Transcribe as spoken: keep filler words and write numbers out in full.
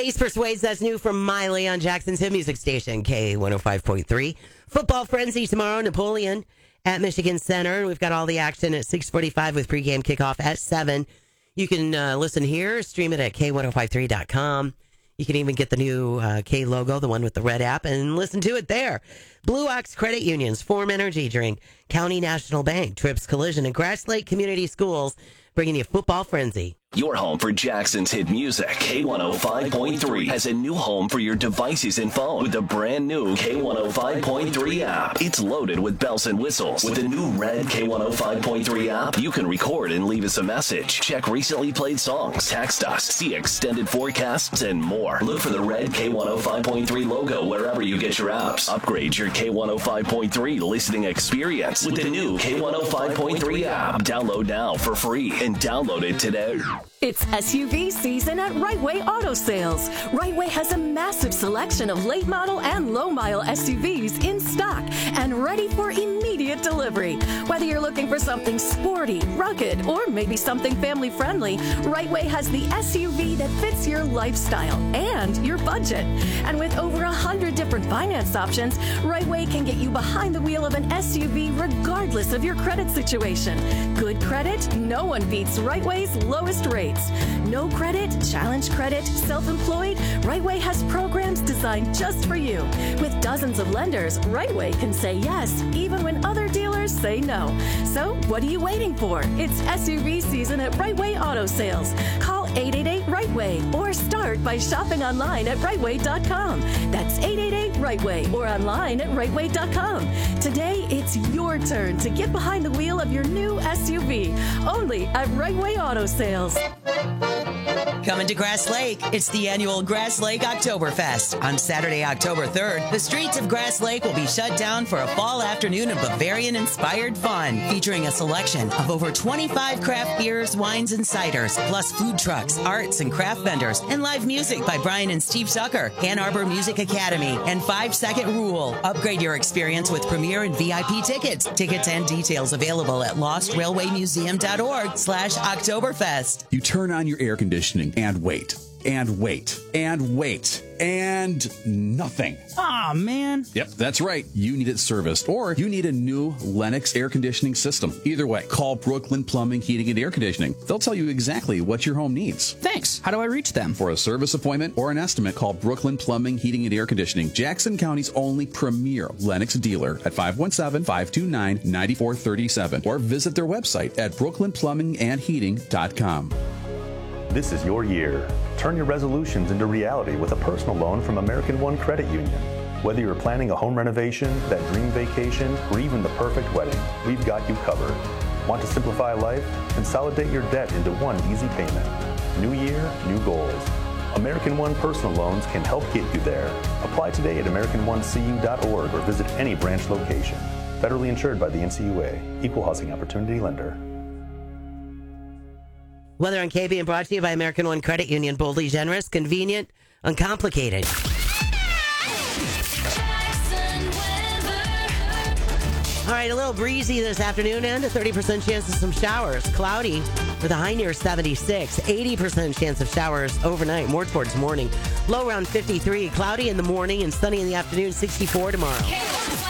Face Persuades, that's new from Miley on Jackson's hit music station, K one oh five point three. Football Frenzy tomorrow, Napoleon at Michigan Center. We've got all the action at six forty-five with pregame kickoff at seven. You can uh, listen here, stream it at K ten fifty-three dot com. You can even get the new uh, K logo, the one with the red app, and listen to it there. Blue Ox Credit Unions, Form Energy Drink, County National Bank, Trips Collision, and Grass Lake Community Schools bringing you Football Frenzy. Your home for Jackson's hit music. K one oh five point three has a new home for your devices and phone with the brand new K one oh five point three app. It's loaded with bells and whistles. With the new red K one oh five point three app, you can record and leave us a message, check recently played songs, text us, see extended forecasts, and more. Look for the red K one oh five point three logo wherever you get your apps. Upgrade your K one oh five point three listening experience with the new K one oh five point three app. Download now for free and download it today. It's S U V season at Right Way Auto Sales. Right Way has a massive selection of late model and low mile S U Vs in stock and ready for immediate delivery. Whether you're looking for something sporty, rugged, or maybe something family friendly, Right Way has the S U V that fits your lifestyle and your budget. And with over a hundred different finance options, Right Way can get you behind the wheel of an S U V regardless of your credit situation. Good credit? No one beats Right Way's lowest rates. No credit, challenge credit, self-employed, Right Way has programs designed just for you. With dozens of lenders, Right Way can say yes, even when other dealers say no. So what are you waiting for? It's S U V season at Right Way Auto Sales. Call eight eight eight right way or start by shopping online at right way dot com. That's eight eight eight right way or online at right way dot com. Today, it's your turn to get behind the wheel of your new S U V. Only at Right Way Auto Sales. Coming to Grass Lake, it's the annual Grass Lake Oktoberfest. On Saturday, October third, the streets of Grass Lake will be shut down for a fall afternoon of Bavarian-inspired fun, featuring a selection of over twenty-five craft beers, wines, and ciders, plus food trucks, arts, and craft vendors, and live music by Brian and Steve Zucker, Ann Arbor Music Academy, and Five Second Rule. Upgrade your experience with Premier and V I P tickets. Tickets and details available at lost railway museum dot org slash Oktoberfest. You turn on your air conditioning and wait, and wait, and wait, and nothing. Aw, man. Yep, that's right. You need it serviced, or you need a new Lennox air conditioning system. Either way, call Brooklyn Plumbing, Heating, and Air Conditioning. They'll tell you exactly what your home needs. Thanks. How do I reach them? For a service appointment or an estimate, call Brooklyn Plumbing, Heating, and Air Conditioning, Jackson County's only premier Lennox dealer at five one seven, five two nine, nine four three seven, or visit their website at brooklyn plumbing and heating dot com. This is your year. Turn your resolutions into reality with a personal loan from American One Credit Union. Whether you're planning a home renovation, that dream vacation, or even the perfect wedding, we've got you covered. Want to simplify life? Consolidate your debt into one easy payment. New year, new goals. American One personal loans can help get you there. Apply today at american one c u dot org or visit any branch location. Federally insured by the N C U A. Equal housing opportunity lender. Weather on K B and brought to you by American One Credit Union. Boldly generous, convenient, uncomplicated. All right, a little breezy this afternoon and a thirty percent chance of some showers. Cloudy with a high near seventy-six. eighty percent chance of showers overnight, more towards morning. Low around fifty-three. Cloudy in the morning and sunny in the afternoon, sixty-four tomorrow.